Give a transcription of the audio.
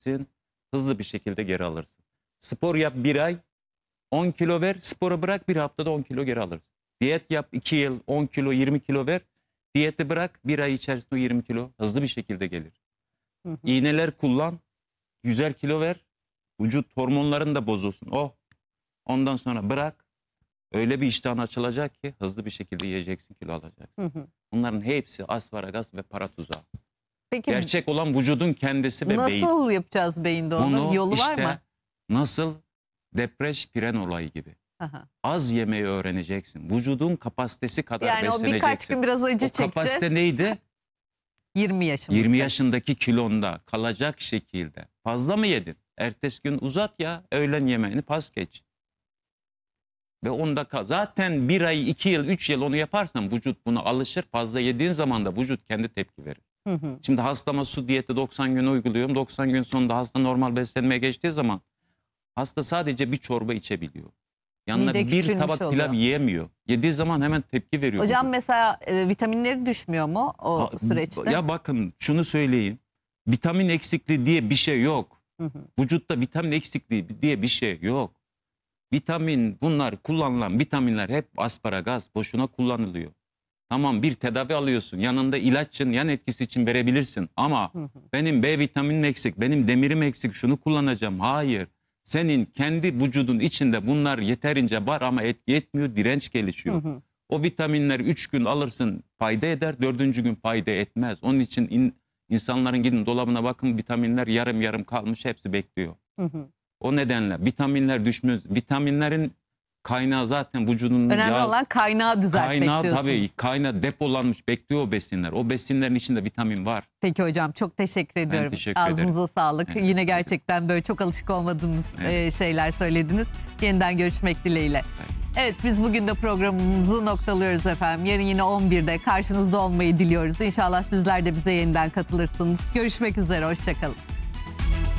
vereceksin. Hızlı bir şekilde geri alırsın. Spor yap 1 ay 10 kilo ver. Sporu bırak 1 haftada 10 kilo geri alırsın. Diyet yap 2 yıl 10 kilo 20 kilo ver. Diyeti bırak 1 ay içerisinde o 20 kilo hızlı bir şekilde gelir. Hı hı. İğneler kullan. 100'er kilo ver. Vücut hormonların da bozulsun. Ondan sonra bırak. Öyle bir iştahın açılacak ki hızlı bir şekilde yiyeceksin, kilo alacaksın. Hı hı. Bunların hepsi asparagas ve para tuzağı. Peki Gerçek olan vücudun kendisi ve beyin. nasıl yapacağız beyinde onu? Bunu Yolu var işte mı? nasıl depreş piren olayı gibi. Aha. Az yemeyi öğreneceksin. Vücudun kapasitesi kadar Yani o besleneceksin. birkaç gün biraz acı O kapasite çekeceğiz. neydi? 20 yaşımızda. 20 yaşındaki kilonda kalacak şekilde. Fazla mı yedin? Ertesi gün uzat ya, öğlen yemeğini pas geç. Ve onda kal. Zaten 1 ay, 2 yıl, 3 yıl onu yaparsan vücut buna alışır. Fazla yediğin zaman da vücut kendi tepki verir. Hı hı. Şimdi hastama su diyeti 90 gün uyguluyorum. 90 gün sonunda hasta normal beslenmeye geçtiği zaman hasta sadece bir çorba içebiliyor. Yanına Mide bir küçülmüş tabak pilav oluyor. yiyemiyor. Yediği zaman hemen tepki veriyor. Hocam vücut. mesela vitaminleri düşmüyor mu o Ha, süreçte? Ya bakın şunu söyleyeyim. Vitamin eksikliği diye bir şey yok. Hı hı. Vücutta vitamin eksikliği diye bir şey yok. Vitamin, bunlar kullanılan vitaminler hep asparagas, boşuna kullanılıyor. Tamam, bir tedavi alıyorsun. Yanında ilaçın yan etkisi için verebilirsin. Ama benim B vitaminin eksik, benim demirim eksik, şunu kullanacağım. Hayır. Senin kendi vücudun içinde bunlar yeterince var ama etki etmiyor, direnç gelişiyor. O vitaminleri 3 gün alırsın, fayda eder, 4. gün fayda etmez. Onun için insanların gidin dolabına bakın, vitaminler yarım yarım kalmış, hepsi bekliyor. Hı hı. O nedenle vitaminler düşmüyor. Vitaminlerin kaynağı zaten vücudun Önemli olan kaynağı düzeltmek kaynağı, diyorsunuz. tabii kaynağı depolanmış, bekliyor o besinler. O besinlerin içinde vitamin var. Peki hocam, çok teşekkür ediyorum. teşekkür Ağzınıza ederim. sağlık. Evet, Yine gerçekten böyle çok alışık olmadığımız Evet. şeyler söylediniz. Yeniden görüşmek dileğiyle. Evet, biz bugün de programımızı noktalıyoruz efendim. Yarın yine 11'de karşınızda olmayı diliyoruz. İnşallah sizler de bize yeniden katılırsınız. Görüşmek üzere, hoşça kalın.